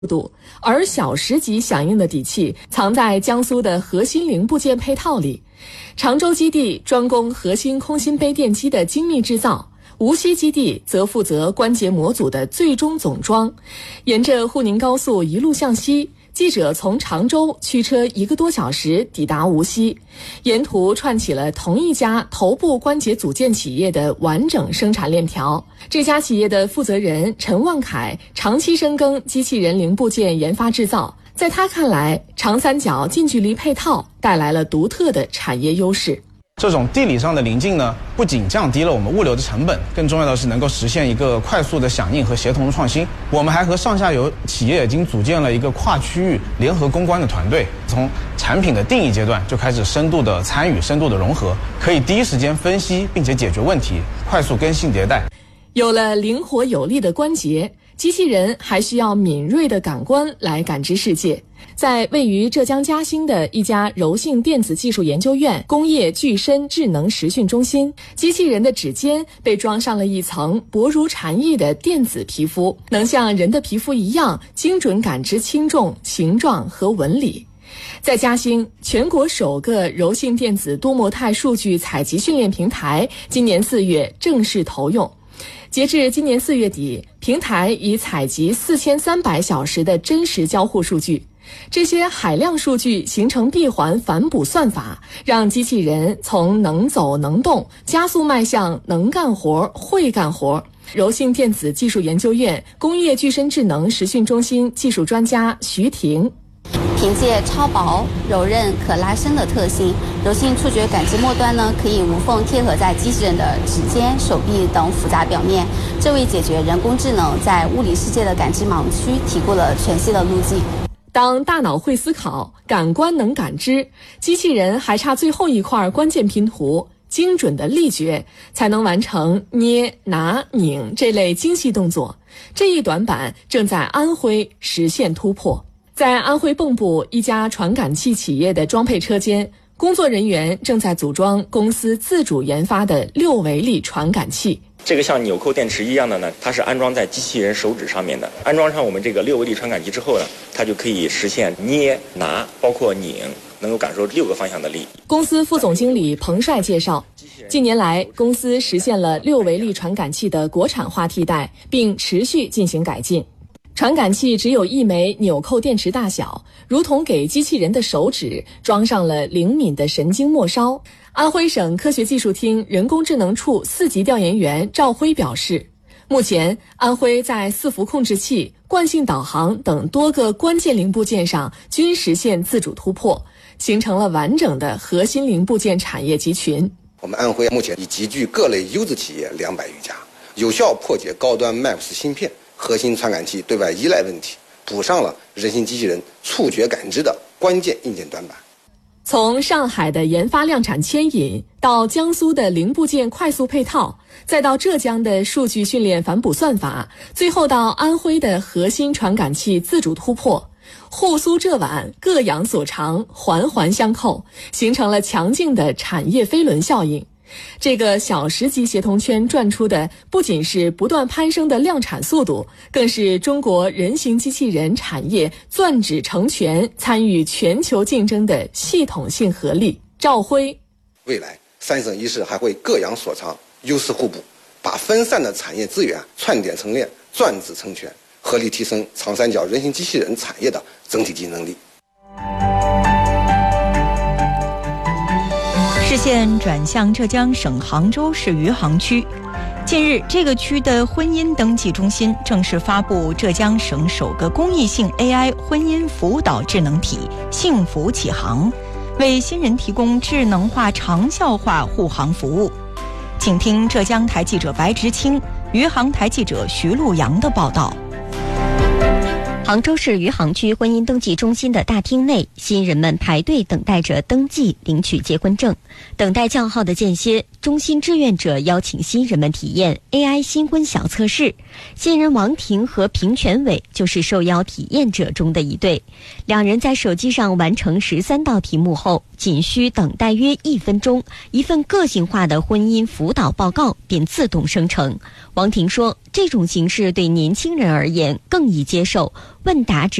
度，而小时级响应的底气藏在江苏的核心零部件配套里。常州基地专攻核心空心杯电机的精密制造，无锡基地则负责关节模组的最终总装。沿着沪宁高速一路向西，记者从常州驱车1个多小时抵达无锡，沿途串起了同一家头部关节组件企业的完整生产链条。这家企业的负责人陈万凯长期深耕机器人零部件研发制造，在他看来，长三角近距离配套带来了独特的产业优势。 这种地理上的临近呢，不仅降低了我们物流的成本，更重要的是能够实现一个快速的响应和协同的创新。我们还和上下游企业已经组建了一个跨区域联合攻关的团队，从产品的定义阶段就开始深度的参与、深度的融合，可以第一时间分析并且解决问题，快速更新迭代。 有了灵活有力的关节，机器人还需要敏锐的感官来感知世界。在位于浙江嘉兴的一家柔性电子技术研究院工业具身智能实训中心，机器人的指尖被装上了一层薄如蝉翼的电子皮肤，能像人的皮肤一样精准感知轻重、形状和纹理。在嘉兴，全国首个柔性电子多模态数据采集训练平台今年4月正式投用。截至今年4月底，平台已采集4300小时的真实交互数据。这些海量数据形成闭环反哺算法，让机器人从能走能动加速迈向能干活、会干活。柔性电子技术研究院工业具身智能实训中心技术专家徐婷， 凭借超薄、柔韧、可拉伸的特性，柔性触觉感知末端呢可以无缝贴合在机器人的指尖、手臂等复杂表面，这为解决人工智能在物理世界的感知盲区提供了全新的路径。 当大脑会思考，感官能感知，机器人还差最后一块关键拼图，精准的力觉，才能完成捏、拿、拧这类精细动作。这一短板正在安徽实现突破。在安徽蚌埠一家传感器企业的装配车间，工作人员正在组装公司自主研发的6维力传感器。 这个像纽扣电池一样的呢，它是安装在机器人手指上面的。安装上我们这个6维力传感器之后呢，它就可以实现捏、拿，包括拧，能够感受6个方向的力。 公司副总经理彭帅介绍，近年来公司实现了6维力传感器的国产化替代，并持续进行改进。传感器只有1枚纽扣电池大小，如同给机器人的手指装上了灵敏的神经末梢。安徽省科学技术厅人工智能处4级调研员赵辉表示，目前安徽在伺服控制器、惯性导航等多个关键零部件上均实现自主突破，形成了完整的核心零部件产业集群。 我们安徽目前已集聚各类优质企业200余家，有效破解高端 MAPS 芯片、核心传感器对外依赖问题，补上了人形机器人触觉感知的关键硬件短板。 从上海的研发量产牵引，到江苏的零部件快速配套，再到浙江的数据训练反哺算法，最后到安徽的核心传感器自主突破，沪苏浙皖各养所长，环环相扣，形成了强劲的产业飞轮效应。这个小时级协同圈转出的不仅是不断攀升的量产速度，更是中国人形机器人产业攥指成拳、参与全球竞争的系统性合力。赵辉， 未来3省1市还会各养所长，优势互补，把分散的产业资源串点成链，攥指成拳，合力提升长三角人形机器人产业的整体竞争力。 视线转向浙江省杭州市余杭区，近日这个区的婚姻登记中心正式发布浙江省首个公益性 AI 婚姻辅导智能体幸福启航，为新人提供智能化长效化护航服务。请听浙江台记者白直清、余杭台记者徐路阳的报道。 杭州市余杭区婚姻登记中心的大厅内，新人们排队等待着登记领取结婚证。等待叫号的间歇，中心志愿者邀请新人们体验 AI 新婚小测试。新人王婷和平全伟就是受邀体验者中的一对。2人在手机上完成13道题目后， 仅需等待约1分钟，一份个性化的婚姻辅导报告便自动生成。王婷说，这种形式对年轻人而言更易接受，问答